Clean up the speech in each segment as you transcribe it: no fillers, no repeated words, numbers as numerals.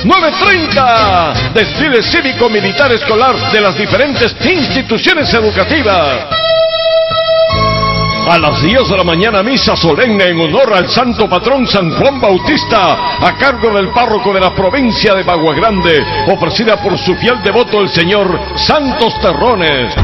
9:30. Desfile cívico-militar escolar de las diferentes instituciones educativas. A las 10 de la mañana, misa solemne en honor al santo patrón San Juan Bautista, a cargo del párroco de la provincia de Bagua Grande, ofrecida por su fiel devoto el señor Santos Terrones.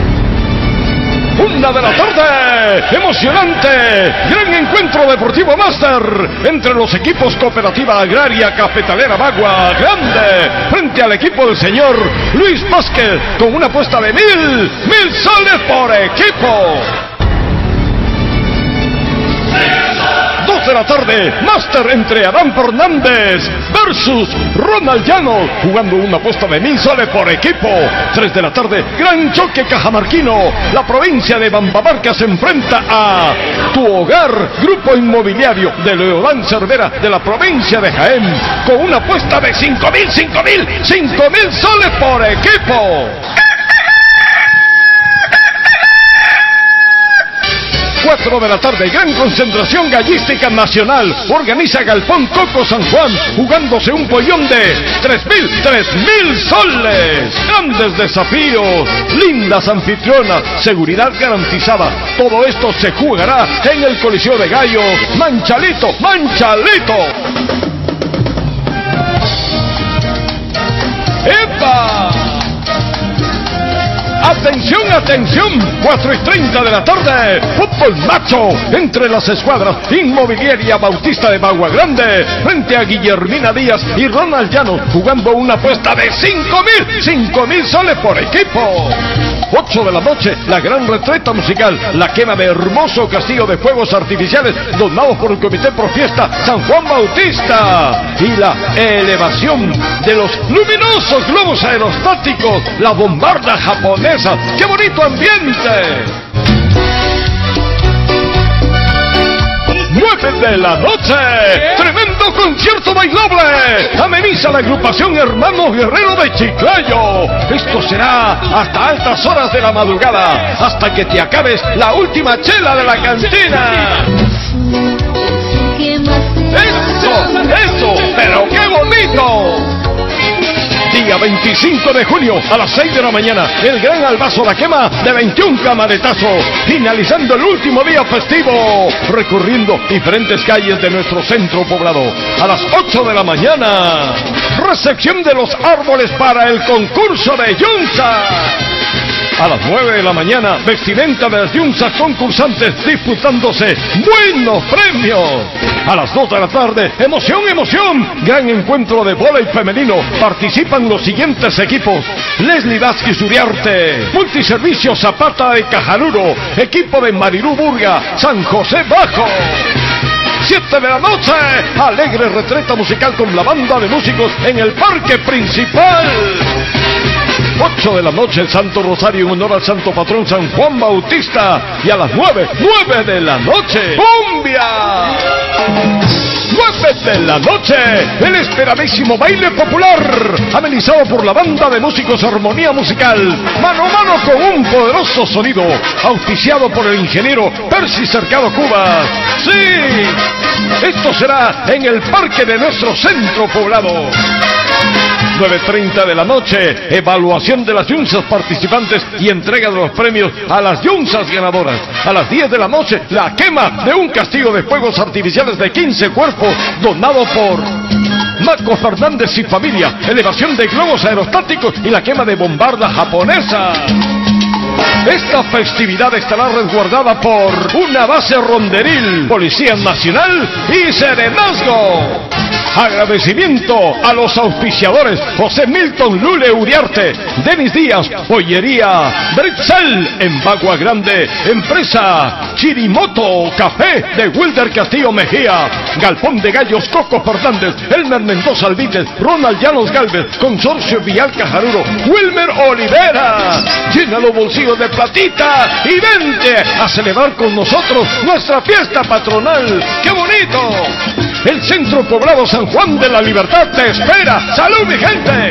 1 de la tarde, emocionante, gran encuentro deportivo máster entre los equipos Cooperativa Agraria Cafetalera Bagua Grande frente al equipo del señor Luis Vázquez, con una apuesta de 1,000 soles por equipo. 2 de la tarde, máster entre Adán Fernández versus Ronald Llano, jugando una apuesta de 1,000 soles por equipo. 3 de la tarde, gran choque cajamarquino. La provincia de Bambamarca se enfrenta a Tu Hogar, grupo inmobiliario de Leodán Cervera de la provincia de Jaén, con una apuesta de 5,000 soles por equipo. 4 de la tarde, gran concentración gallística nacional. Organiza Galpón Coco San Juan, jugándose un pollón de 3,000 soles. Grandes desafíos, lindas anfitrionas, seguridad garantizada. Todo esto se jugará en el Coliseo de Gallo. Manchalito. ¡Epa! ¡Atención! 4:30 de la tarde, fútbol macho entre las escuadras Inmobiliaria Bautista de Bagua Grande frente a Guillermina Díaz y Ronald Llano, jugando una apuesta de 5,000 soles por equipo. 8 de la noche, la gran retreta musical, la quema de hermoso castillo de fuegos artificiales donados por el Comité Pro Fiesta San Juan Bautista, y la elevación de los luminosos globos aerostáticos, la bombarda japonesa. ¡Qué bonito ambiente! 9 de la noche, tremendo concierto bailable. Ameniza la agrupación Hermanos Guerrero de Chiclayo. Esto será hasta altas horas de la madrugada, hasta que te acabes la última chela de la cantina. ¡Eso! ¡Pero qué bonito! Día 25 de junio a las 6 de la mañana, el gran albazo La Quema de 21 camaretazos, finalizando el último día festivo, recorriendo diferentes calles de nuestro centro poblado. A las 8 de la mañana, recepción de los árboles para el concurso de Yunza. A las 9 de la mañana, vestimenta de las Yunzas concursantes disputándose buenos premios. A las 2 de la tarde, emoción, gran encuentro de vóley femenino. Participan los siguientes equipos: Leslie Vázquez Uriarte, Multiservicio Zapata de Cajaruro, equipo de Marirú Burga, San José Bajo. 7 de la noche, alegre retreta musical con la banda de músicos en el parque principal. 8 de la noche, el Santo Rosario en honor al santo patrón San Juan Bautista. Y a las 9 de la noche, ¡cumbia! 9 de la noche, el esperadísimo baile popular, amenizado por la banda de músicos Armonía Musical, mano a mano con un poderoso sonido, auspiciado por el ingeniero Percy Cercado Cubas. ¡Sí! Esto será en el parque de nuestro centro poblado. 9:30 de la noche, evaluación de las Yunzas participantes y entrega de los premios a las Yunzas ganadoras. A las 10 de la noche, la quema de un castillo de fuegos artificiales de 15 cuerpos, donado por Marco Fernández y familia, elevación de globos aerostáticos y la quema de bombarda japonesa. Esta festividad estará resguardada por una base ronderil, Policía Nacional y Serenazgo. Agradecimiento a los auspiciadores: José Milton Lule Uriarte, Denis Díaz, Pollería Bretzel en Bagua Grande, Empresa Chirimoto Café de Wilder Castillo Mejía, Galpón de Gallos Coco Fernández, Elmer Mendoza Alvídez, Ronald Llanos Galvez, Consorcio Vial Cajaruro, Wilmer Olivera. Llena los bolsillos de platita y vente a celebrar con nosotros nuestra fiesta patronal. ¡Qué bonito! El Centro Poblado San Juan de la Libertad te espera. ¡Salud, mi gente!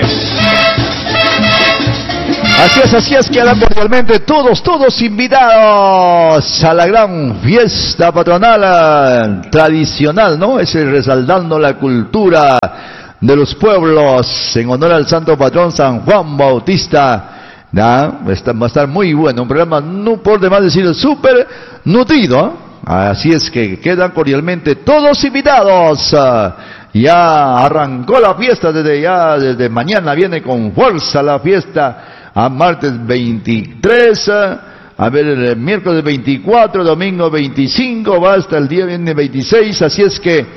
Así es, quedan cordialmente todos invitados a la gran fiesta patronal tradicional, ¿no? Es resaltando la cultura de los pueblos, en honor al santo patrón San Juan Bautista. Va a estar muy bueno, un programa, no por demás decir, súper nutrido. Así es que quedan cordialmente todos invitados. Ya arrancó la fiesta desde mañana, viene con fuerza la fiesta a martes 23, a ver, el miércoles 24, domingo 25, va hasta el día viene 26, así es que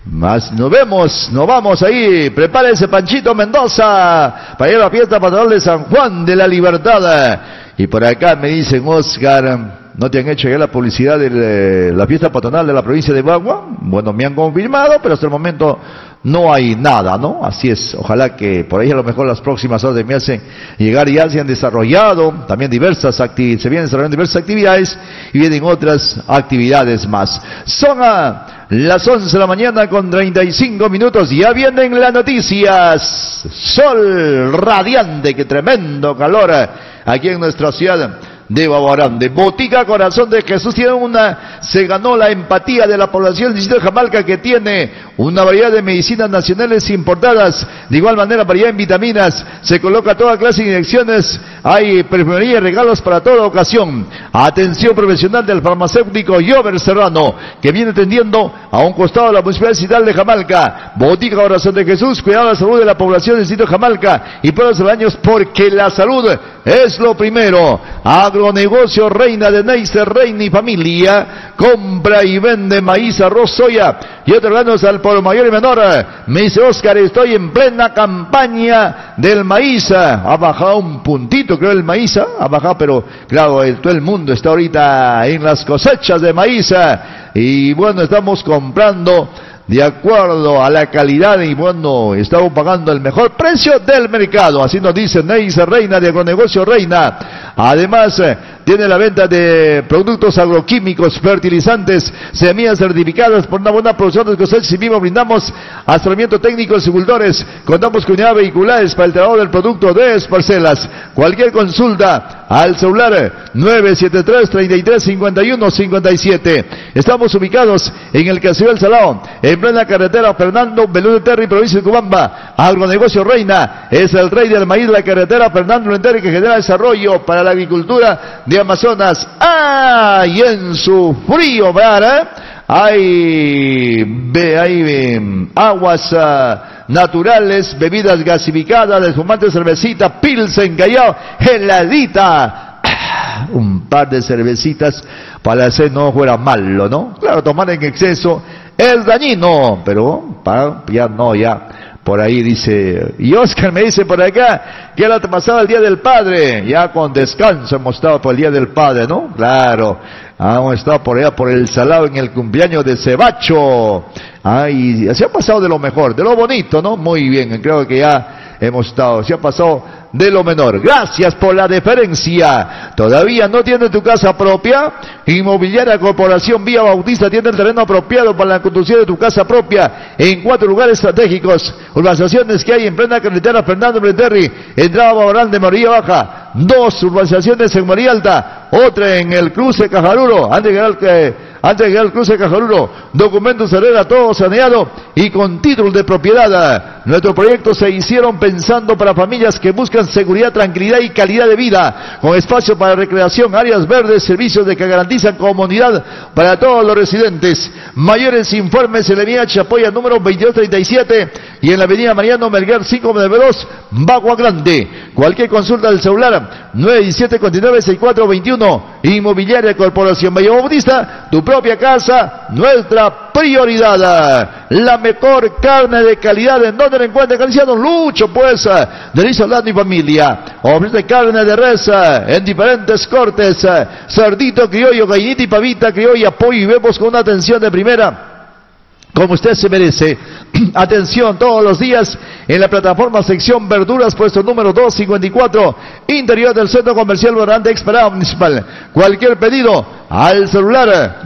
nos vamos ahí, prepárese Panchito Mendoza para ir a la fiesta patronal de San Juan de la Libertad. Y por acá me dicen, Oscar, ¿no te han hecho ya la publicidad de la fiesta patronal de la provincia de Bagua? Bueno, me han confirmado, pero hasta el momento no hay nada, ¿no? Así es, ojalá que por ahí a lo mejor las próximas horas me hacen llegar y ya se han desarrollado también se vienen desarrollando diversas actividades y vienen otras actividades más. Son las 11 de la mañana con 35 minutos, ya vienen las noticias. Sol radiante, qué tremendo calor aquí en nuestra ciudad de Baguarán. De Botica Corazón de Jesús se ganó la empatía de la población del distrito de Jamalca, que tiene una variedad de medicinas nacionales importadas, de igual manera variedad en vitaminas, se coloca toda clase de inyecciones, hay perfumería y regalos para toda ocasión. Atención profesional del farmacéutico Jover Serrano, que viene atendiendo a un costado de la municipalidad ciudad de Jamalca. Botica Corazón de Jesús, cuidado de la salud de la población del distrito de Jamalca y por los años, porque la salud es lo primero. Agronegocio Reina de Neisser, Reina y Familia, compra y vende maíz, arroz, soya y otros granos al por mayor y menor. Me dice Oscar, estoy en plena campaña del maíz. Ha bajado un puntito, creo, el maíz, ha bajado, pero claro, todo el mundo está ahorita en las cosechas de maíz. Y bueno, estamos comprando de acuerdo a la calidad y bueno, estamos pagando el mejor precio del mercado. Así nos dice Neisser Reina de Agronegocio Reina. Además, tiene la venta de productos agroquímicos, fertilizantes, semillas certificadas por una buena producción de cosechas y mismo brindamos asesoramiento técnico de agricultores. Contamos con unidades vehiculares para el trabajo del producto de parcelas. Cualquier consulta al celular 973-33-51-57. Estamos ubicados en el Caserío del Salao, en plena carretera Fernando Belú Terry, provincia de Cobamba. Agronegocio Reina es el rey del maíz, la carretera Fernando Belú Terry, que genera desarrollo para la agricultura de Amazonas. Y en su frío mar hay aguas naturales, bebidas gasificadas, espumantes, cervecita, Pilsen, Callao, heladita. Un par de cervecitas para hacer no fuera malo, ¿no? Claro, tomar en exceso es dañino, pero ya. Por ahí dice, y Oscar me dice por acá, que era pasado el Día del Padre, ya con descanso hemos estado por el Día del Padre, ¿no? Claro, hemos estado por allá, por el Salado, en el cumpleaños de Cebacho, y se ha pasado de lo mejor, de lo bonito, ¿no? Muy bien, creo que ya hemos estado, se ha pasado de lo menor. Gracias por la deferencia. ¿Todavía no tienes tu casa propia? Inmobiliaria Corporación Vía Bautista tiene el terreno apropiado para la construcción de tu casa propia en 4 lugares estratégicos. Urbanizaciones que hay en plena carretera Fernando Breterri, entrada Babarán de María Baja. 2 urbanizaciones en María Alta, otra en el cruce Cajaruro, antes de llegar al cruce Cajaruro. Documentos Herrera, todo saneado y con título de propiedad. Nuestros proyectos se hicieron pensando para familias que buscan seguridad, tranquilidad y calidad de vida, con espacio para recreación, áreas verdes, servicios que garantizan comunidad para todos los residentes. Mayores informes en la avenida Chapoya número 2237 y en la avenida Mariano Melgar 592, Bagua Grande. Cualquier consulta del celular 917-49-6421. Inmobiliaria Corporación Vía Bautista, tu propia casa, nuestra prioridad. La mejor carne de calidad, ¿en donde la encuentra? Calidad Don Lucho, pues, de Liz Orlando y familia. Ofrece carne de res en diferentes cortes, cerdito criollo, gallinita y pavita criolla, pollo y vemos con una atención de primera, como usted se merece. Atención, todos los días en la plataforma sección verduras, puesto número 254, interior del Centro Comercial Barán de Exparada Municipal. Cualquier pedido al celular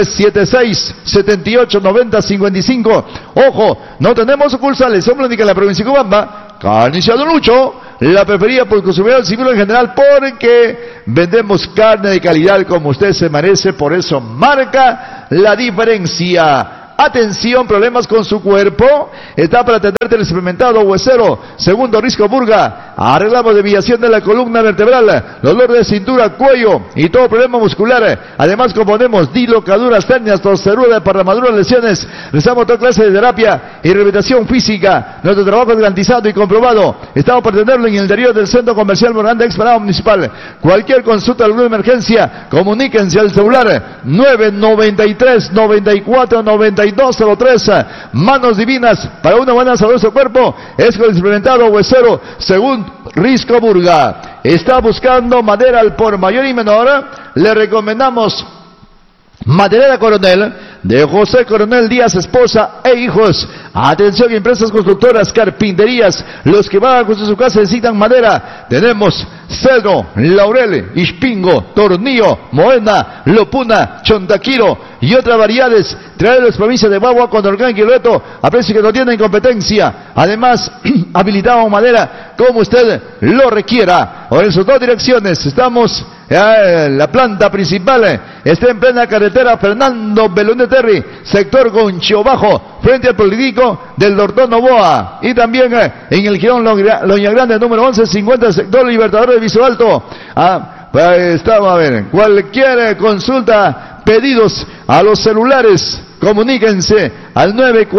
976-7890-55. Ojo, no tenemos sucursales, somos única en la provincia de Cobamba. Carnicería Don Lucho, la preferida por el consumidor civil en general, porque vendemos carne de calidad como usted se merece, por eso marca la diferencia. Atención, problemas con su cuerpo. Está para atenderte el experimentado huesero. Segundo Risco Burga. Arreglamos desviación de la columna vertebral, dolor de cintura, cuello y todo problema muscular. Además componemos dilocaduras, hernias, torceduras, desparramaduras, lesiones. Realizamos toda clase de terapia y rehabilitación física. Nuestro trabajo es garantizado y comprobado. Estamos para atenderlo en el interior del Centro Comercial Moranda, Explanada Municipal. Cualquier consulta, alguna emergencia, comuníquense al celular 993 94 9203. Manos divinas para una buena salud de su cuerpo es con el experimentado huesero según Risco Burga. Está buscando madera al por mayor y menor. Le recomendamos Maderera Coronel, de José Coronel Díaz, esposa e hijos. Atención, empresas constructoras, carpinterías, los que van a construir su casa necesitan madera. Tenemos cedro, laurel, ispingo, tornillo, moena, lopuna, chontaquiro y otras variedades. Traer las provincias de Bagua, Condorcán y Quilveto a precio que no tienen competencia. Además, habilitamos madera como usted lo requiera. Por en sus dos direcciones estamos. La planta principal está en plena carretera Fernando Belón Terry, sector Gonchio Bajo, frente al Político del Doctor Novoa, y también en el Girón Loña Grande número 1150, sector Libertador de Viso Alto. Estamos a ver, cualquier consulta, pedidos a los celulares, comuníquense al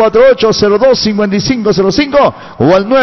948-02-5505 o al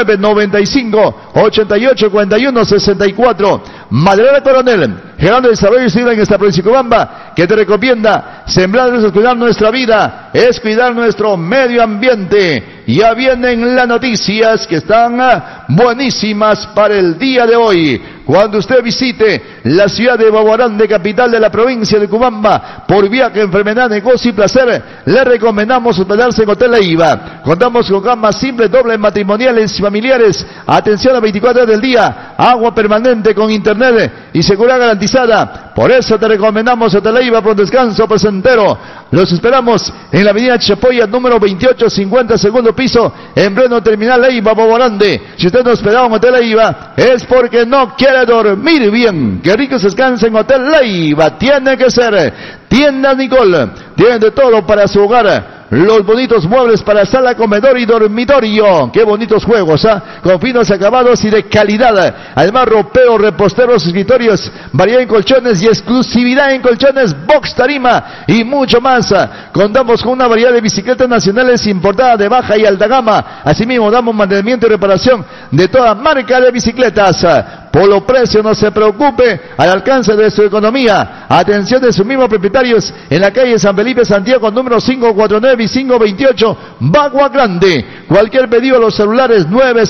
995-8841-64. Maderera Coronel, Gerando de Desarrollo y Civil en esta provincia de Cobamba, que te recomienda sembrar es cuidar nuestra vida, es cuidar nuestro medio ambiente. Ya vienen las noticias que están buenísimas para el día de hoy. Cuando usted visite la ciudad de Baguarán, capital de la provincia de Cobamba, por viaje, enfermedad, negocio y placer, le recomendamos hospedarse en Hotel Leiva. Contamos con camas simples, dobles, matrimoniales y familiares. Atención a 24 horas del día, agua permanente con internet y seguridad garantizada. Por eso te recomendamos Hotel Leiva por un descanso placentero. Los esperamos en la avenida Chapoya, número 2850, segundo piso, en pleno terminal Leiva, Baguarande. Si usted no esperaba en Hotel Leiva, es porque no quiere dormir bien. Que rico se descanse en Hotel Leiva. Tiene que ser Tienda Nicole. Tiene de todo para su hogar. Los bonitos muebles para sala, comedor y dormitorio. Qué bonitos juegos, con finos acabados y de calidad. Además, ropero, reposteros, escritorios, variedad en colchones y exclusividad en colchones, box, tarima y mucho más. Contamos con una variedad de bicicletas nacionales importadas de baja y alta gama. Asimismo, damos mantenimiento y reparación de toda marca de bicicletas. Por los precios, no se preocupe, al alcance de su economía. Atención de sus mismos propietarios en la calle San Felipe Santiago, número 549 y 528, Bagua Grande. Cualquier pedido a los celulares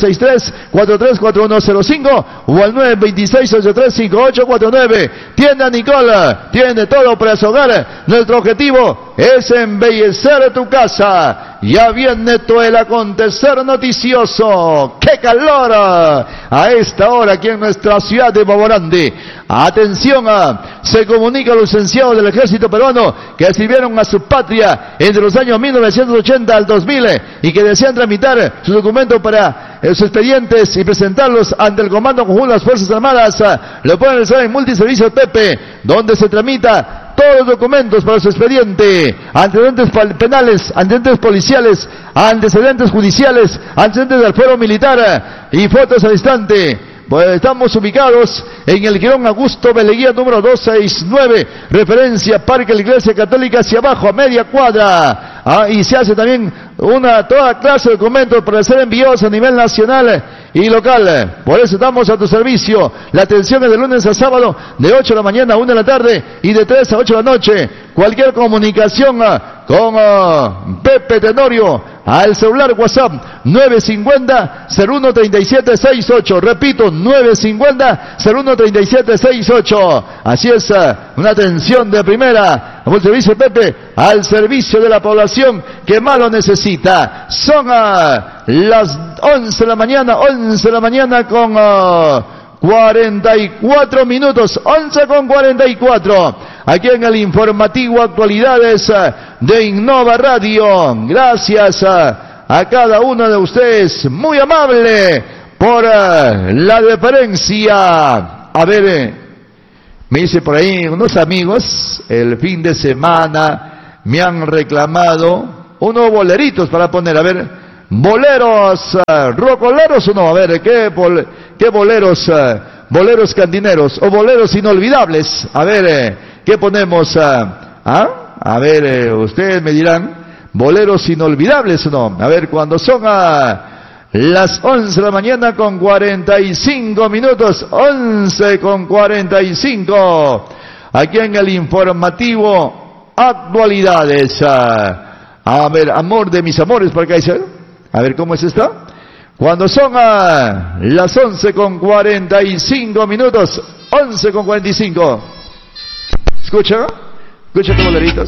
963-434105 o al 926-835849. Tienda Nicole, tiene todo para su hogar. Nuestro objetivo es embellecer tu casa. Ya viene todo el acontecer noticioso. ¡Qué calor! A esta hora aquí en nuestra ciudad de Baguarande. Atención, se comunica a los licenciados del ejército peruano que sirvieron a su patria entre los años 1980 al 2000 y que desean tramitar sus documentos para sus expedientes y presentarlos ante el Comando Conjunto de las Fuerzas Armadas. Lo pueden realizar en Multiservicio Pepe, donde se tramita todos los documentos para su expediente, antecedentes penales, antecedentes policiales, antecedentes judiciales, antecedentes del fuero militar y fotos al instante. Pues estamos ubicados en el Girón Augusto Beleguía número 269, referencia Parque de la Iglesia Católica hacia abajo, a media cuadra. Y se hace también toda clase de documentos para ser enviados a nivel nacional y local. Por eso estamos a tu servicio. La atención es de lunes a sábado, de 8 de la mañana a 1 de la tarde y de 3 a 8 de la noche. Cualquier comunicación con Pepe Tenorio al celular WhatsApp 950-013768. Repito, 950-013768. Así es, una atención de primera. El servicio Pepe al servicio de la población que más lo necesita. Son las 11 de la mañana con 44 minutos, 11:44, aquí en el informativo Actualidades de Innova Radio. Gracias a cada uno de ustedes, muy amable por la deferencia. A ver, me dice por ahí unos amigos, el fin de semana me han reclamado unos boleritos para poner, a ver, boleros, rocoleros o no, a ver, ¿qué boleros, boleros cantineros o boleros inolvidables? A ver, ¿qué ponemos? A ver, ustedes me dirán, boleros inolvidables o no. A ver, cuando son las 11 de la mañana con 45 minutos, 11:45, aquí en el informativo Actualidades. A ver, amor de mis amores, por acá dice, a ver, ¿cómo es esto? Cuando son las 11:45 minutos, 11:45. Escucha, escucha tus boleritos.